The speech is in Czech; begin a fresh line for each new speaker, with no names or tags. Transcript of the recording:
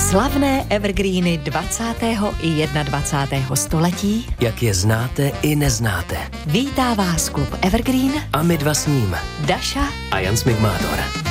Slavné evergreeny 20. i 21. století.
Jak je znáte i neznáte.
Vítá vás klub Evergreen
A my dva s ním.
Daša
a Jan Smigmátor.